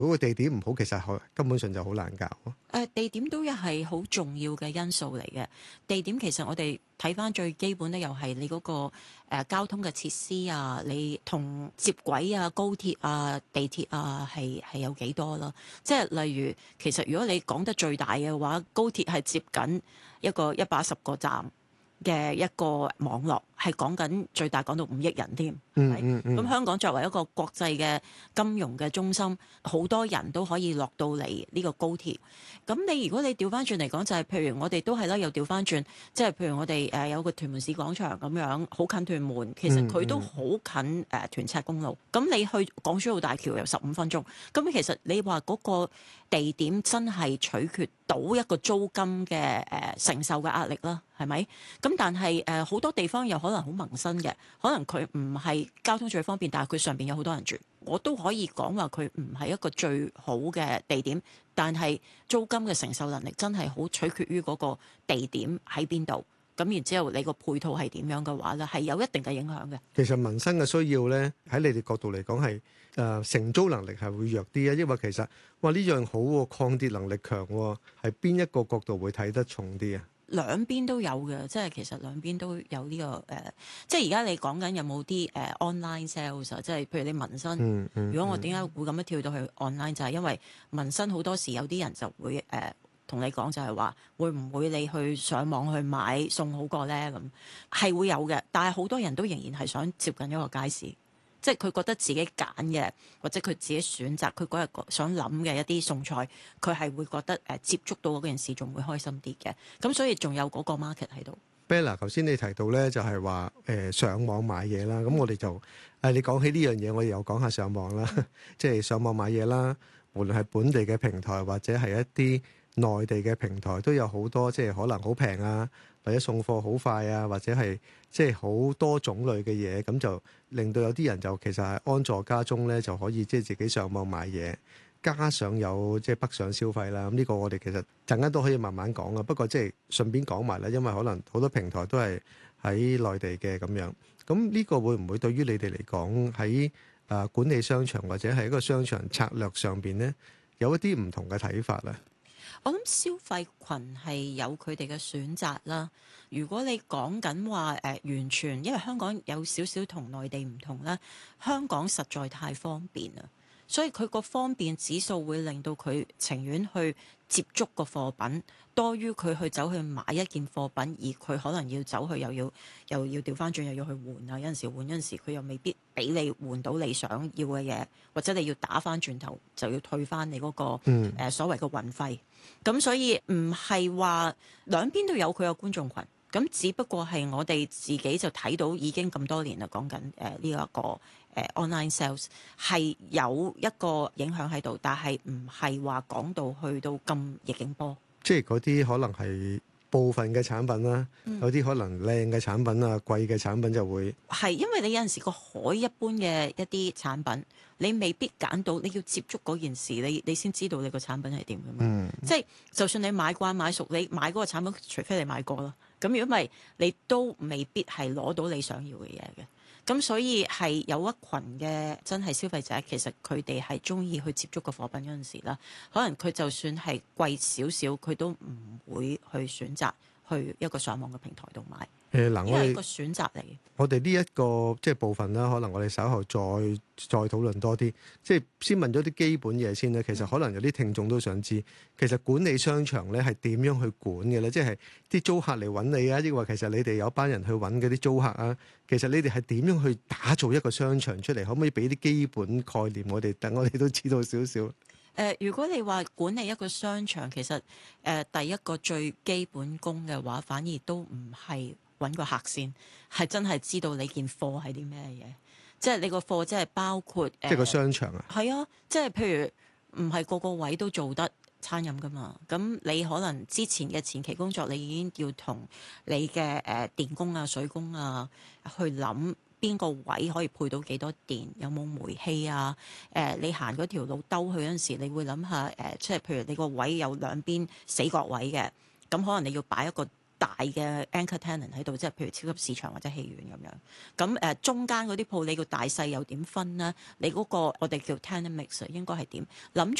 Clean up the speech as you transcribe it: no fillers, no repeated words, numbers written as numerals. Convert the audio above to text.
嗰個地點唔好，其實根本上就好難搞。 地點都係好重要嘅因素嚟嘅。地點其實我哋睇翻最基本咧，又係你嗰個交通嘅設施啊，你同接軌啊、高鐵啊、地鐵啊係有幾多啦？即係例如，其實如果你講得最大嘅話，高鐵係接緊一個110個站嘅一個網絡，係講緊最大講到5億人添，係咪？咁香港作為一個國際嘅金融嘅中心，好多人都可以落到嚟呢個高鐵。咁如果你調翻轉嚟講，就係譬如我哋都係啦，又調翻轉，即係譬如我哋有個屯門市廣場咁樣，好近屯門，其實佢都好近屯赤公路。咁你去港珠澳大橋有15分鐘。咁其實你話嗰個地點真係取決到一個租金嘅承受嘅壓力啦，係咪？咁但係好多地方又可能好民生嘅，可能佢唔係交通最方便，但係佢上邊有好多人住，我都可以講話佢唔係一個最好嘅地點，但係租金嘅承受能力真係好取決於嗰個地點喺邊度。咁然之後你個配套係點樣嘅話咧，係有一定嘅影響嘅。 其實民生嘅需要咧，喺你哋角度嚟講係承租能力係會弱啲啊，因為其實哇呢樣好喎，抗跌能力強喎，係邊一個角度會睇得重啲啊？ 兩邊都有嘅，即係其實兩邊都有呢個即係而家你講緊有冇啲online sales 啊？即係譬如你民生，如果我點解會咁樣跳到去 online，就係因為民生好多時有啲人就會同你講就係話，會唔會你去上網去買餸好過咧？咁係會有嘅，但係好多人都仍然係想接近一個街市。即係佢覺得自己揀嘅，或者佢自己選擇佢嗰日想諗嘅一啲餸菜，佢係會覺得接觸到嗰件事仲會開心啲嘅。咁所以仲有嗰個 market 喺度。 Bella 頭先你提到咧，就係話上網買嘢啦。咁我哋就你講起呢樣嘢，我哋又講下上網啦。即係上網買嘢啦，無論係本地嘅平台或者係一啲內地嘅平台，都有好多即係可能好平啊，或者送貨好快啊，或者係即係好多種類嘅嘢，咁就令到有啲人就其實係安坐家中咧，就可以即係自己上網買嘢，加上有即係北上消費啦。咁呢個我哋其實陣間都可以慢慢講啊。不過即係順便講埋啦，因為可能好多平台都係喺內地嘅咁樣。咁呢個會唔會對於你哋嚟講喺管理商場或者係一個商場策略上邊咧，有一啲唔同嘅睇法咧？ 我諗消費群係有佢哋嘅選擇啦。如果你講緊話完全，因為香港有少少同內地唔同啦，香港實在太方便啦，所以佢個方便指數會令到佢情願去接觸個貨品，多於佢去走去買一件貨品，而佢可能要走去又要調翻轉，又要去換啊。有陣時換，有陣時佢又未必俾你換到你想要嘅嘢，或者你要打翻轉頭就要退翻你嗰個所謂嘅運費。咁所以唔係話兩邊都有佢嘅觀眾群，咁只不過係我哋自己就睇到已經咁多年啦，講緊呢一個online sales 係有一個影響喺度，但係唔係話講到去到咁逆境波。 即係嗰啲可能係部分嘅產品啦，有啲可能靚嘅產品啊，貴嘅產品就會係因為你有陣時個海一般嘅一啲產品，你未必揀到，你要接觸嗰件事，你先知道你個產品係點㗎嘛。即係就算你買慣買熟，你買嗰個產品，除非你買過咯。咁如果唔係，你都未必係攞到你想要嘅嘢嘅。咁所以係有一群嘅真係消費者，其實佢哋係中意去接觸個貨品嗰陣時啦，可能佢就算係貴少少，佢都唔會去選擇去一個上網嘅平台度買。 嗱， 因為一個選擇嚟。 我哋呢一個即係部分啦，可能我哋稍後再討論多啲，即係先問咗啲基本嘢先咧。其實可能有啲聽眾都想知，其實管理商場咧係點樣去管嘅咧？即係啲租客嚟揾你啊，抑或其實你哋有班人去揾嗰啲租客啊？其實你哋係點樣去打造一個商場出嚟？可唔可以俾啲基本概念我哋，等我哋都知道少少？ 如果你話管理一個商場，其實第一個最基本功嘅話，反而都唔係揾個客先，係真係知道你件貨係啲咩嘢，即係你個貨即係包括即係個商場啊。 係啊，即係譬如唔係個個位都做得餐飲噶嘛，咁你可能之前嘅前期工作，你已經要同你嘅電工啊、水工啊去諗。邊個位可以配到幾多電？有冇煤氣啊？你行嗰條路兜去嗰陣時，你會諗下即係譬如你個位有兩邊死角位嘅，咁可能你要擺一個大嘅 anchor tenant 喺度，即係譬如超級市場或者戲院咁樣。咁中間嗰啲鋪你個大細又點分咧？你嗰個我哋叫 tenant mix 應該係點諗